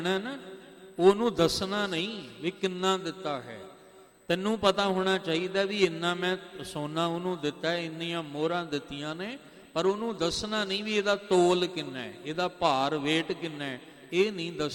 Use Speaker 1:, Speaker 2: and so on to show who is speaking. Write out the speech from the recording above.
Speaker 1: ਨਾ ਉਹਨੂੰ ਦੱਸਣਾ ਨਹੀਂ ਵੀ ਕਿੰਨਾ ਦਿੱਤਾ ਹੈ। ਤੈਨੂੰ ਪਤਾ ਹੋਣਾ ਚਾਹੀਦਾ ਵੀ ਇੰਨਾ ਮੈਂ ਸੋਨਾ ਉਹਨੂੰ ਦਿੱਤਾ, ਇੰਨੀਆਂ ਮੋਹਰਾਂ ਦਿੱਤੀਆਂ ਨੇ, ਪਰ ਉਹਨੂੰ ਦੱਸਣਾ ਨਹੀਂ ਵੀ ਇਹਦਾ ਤੋਲ ਕਿੰਨਾ ਹੈ, ਇਹਦਾ ਭਾਰ ਵੇਟ ਕਿੰਨਾ ਹੈ, ਇਹ ਨਹੀਂ ਦੱਸ